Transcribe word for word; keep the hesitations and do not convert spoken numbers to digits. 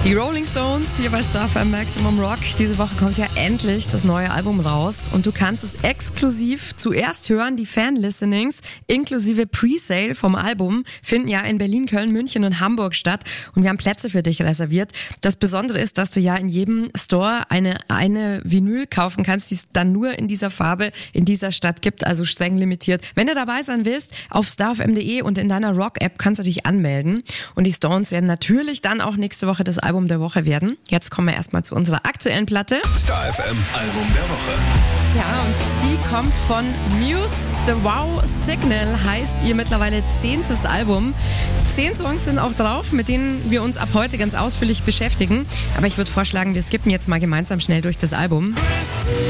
Die Rolling Stones hier bei Star F M Maximum Rock. Diese Woche kommt ja endlich das neue Album raus und du kannst es exklusiv zuerst hören. Die Fan-Listenings inklusive Presale vom Album finden ja in Berlin, Köln, München und Hamburg statt und wir haben Plätze für dich reserviert. Das Besondere ist, dass du ja in jedem Store eine, eine Vinyl kaufen kannst, die es dann nur in dieser Farbe in dieser Stadt gibt, also streng limitiert. Wenn du dabei sein willst, auf starfm punkt de und in deiner Rock-App kannst du dich anmelden und die Stones werden natürlich dann auch nächste Woche das Album der Woche werden. Jetzt kommen wir erstmal zu unserer aktuellen Platte. Star F M Album der Woche. Ja, und die kommt von Muse. The Wow Signal heißt ihr mittlerweile zehntes Album. Zehn Songs sind auch drauf, mit denen wir uns ab heute ganz ausführlich beschäftigen. Aber ich würde vorschlagen, wir skippen jetzt mal gemeinsam schnell durch das Album.